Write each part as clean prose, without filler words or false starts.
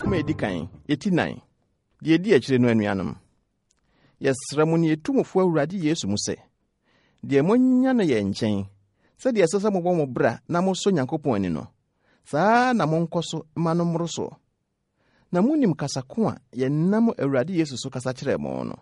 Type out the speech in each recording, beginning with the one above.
Medican, 89. Dear dear children, anuanum. Yes, Ramon, ye two of Radi Yesu Muse. Dear Monyana yen chain. Said the assassin of one bra, Namo Sonya Coponino. Sa Namon Coso, Manum Rosso. Namunim Casacua, ye namo a Radi Yesu Casatre mono.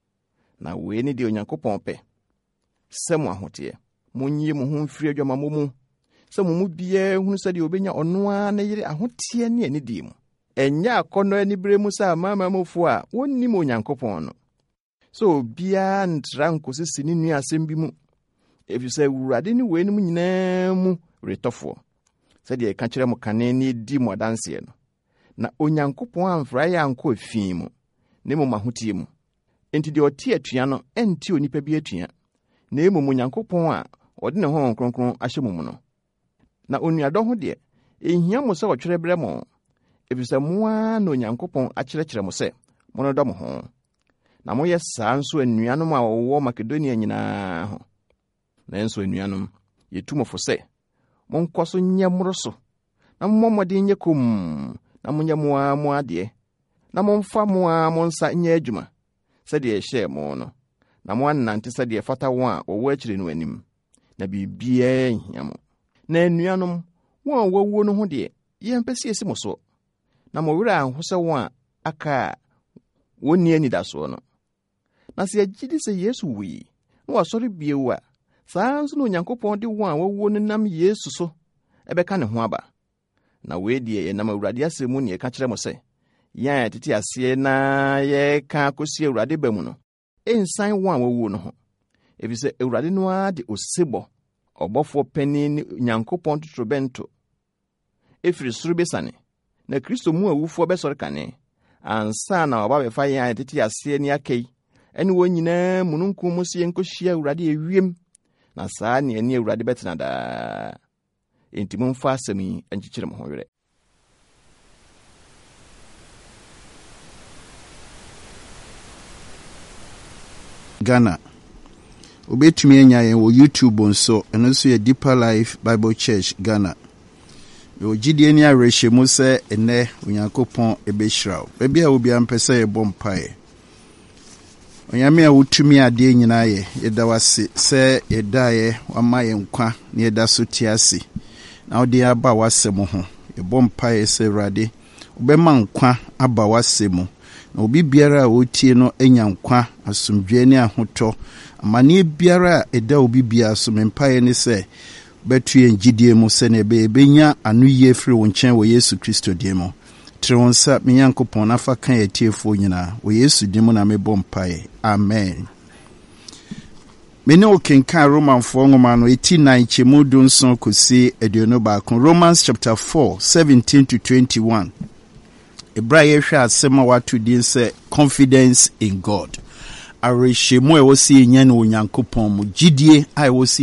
Na we need the Yancopompe. Someone hotier. Munye muhun free your mamumu. Some would be who said you be on one a hotier near any dim. Enya kono ani bremusa mama mofua wonni mo nyankopon no so bia ntranko sisini nu asembi mu efise wurade ni we ni mu nyina mu retofo se de ka kire mu kane ni di mo danse no na onyankopon amfra ya anko afin mu ne mo mahotie mu enti de otie atua no enti onipa bi atua na emu mu nyankopon a ode ne ho kronkron ahye mu no na onuado ho de ehia mo se otwere bre mo efisa mua no nyankopon akyerɛkyerɛ mo sɛ mo no dɔ mo ho na mo yɛ saa nso anuanom a wɔwɔ Makedonia nyinaa ho na nso anuanom yɛtumofo sɛ mo nkɔ so nyɛ mmoro so na mo mmɔden nyɛ kom na mo nyɛ moa mo ade na mo mfa moa mo nsa nyɛ adwuma sɛ de ɛhyɛ mo no na mo anante sɛ de fata wɔn a wɔwɔ akyire no anim na biribiara nhia mo na anuanom wɔn a wɔwɔ no ho de yɛmpɛsie si mo so na mo wura ho sɛ wɔn aka wonni ani da so no na se agidi sɛ Yesu wi na wasɔre biewu a saa nso no Onyankopɔn de wɔn a wɔwɔ no nam Yesu so ɛbɛka ne ho aba na we die yɛ nam Awurade asɛm ne ɛka kyerɛ mo sɛ yɛn tete aseɛ na yɛka kosi Awurade ba mu no ensan wɔn a wɔwɔ no ho efisɛ Awurade no a de osebɔ ɔbɔfo panin ne Nyankopɔn totrobɛnto efiri soro besane na Kristo mu awufo bɛsɔre kane ansa na ɔba bɛfa yɛn tete aseɛ ne akai ɛne wɔn nyinaa mununkum mu sie nkohyia Awurade ewiem na saa ne ani Awurade bɛtena daa enti momfa asɛm yi nkyekyere mo ho werɛ Ghana obetumi anya yɛn wɔ YouTube nso ɛno nso yɛ Deeper Life Bible Church Ghana yo gidie ni awerɛhyɛ mu sɛ ɛnɛ Onyankopɔn ɛbɛhyiraw baabi a obi ampɛ sɛ yɛbɔ mpae Onyame a wotumi ade nyinaa yɛ yɛda wase sɛ yɛda yɛ wama yɛn nkwa na yɛda so te ase na wode aba wasɛm ho yɛbɔ mpae sɛ Awurade wobɛma nkwa aba wasɛm mu na obi biara a wotie no anya nkwa asomdwoe ne ahotɔ amane biara a ɛda obi biara so mpae ne sɛ betu yɛn gidie mu sɛ ne benya anoyie firi wo nkyɛn wɔ Yesu Kristo din mu tere wo nsa me Nyankopɔn na fa ka yɛtiefo nyinaa wɔ Yesu din mu na mebɔ mpae amen mene o kenkan Romanfoɔ nwoma no 89 kyɛmu du nson kɔsi aduonu baako Romans chapter 4 17 to 21 Ebra yɛhwɛ asɛm a wato din sɛ confidence in God awerɛhyɛmu a ɛwɔ sɛ yɛnya ne Onyankopɔn mu gidie a ɛwɔ sɛ